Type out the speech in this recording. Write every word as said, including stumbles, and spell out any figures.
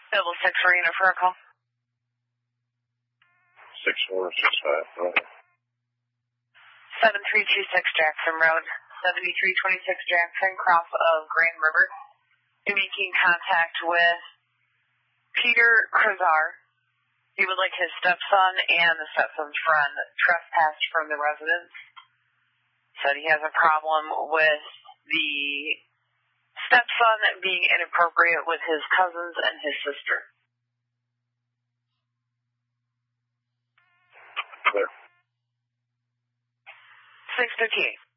Double six Arena for a call. Six four six five. Okay. Seven three two six Jackson Road. Seventy three twenty six Jackson, cross of Grand River. You're making contact with Peter Krazar. He would like his stepson and the stepson's friend trespassed from the residence. Said he has a problem with the stepson being inappropriate with his cousins and his sister. Clear. six fifty-eight.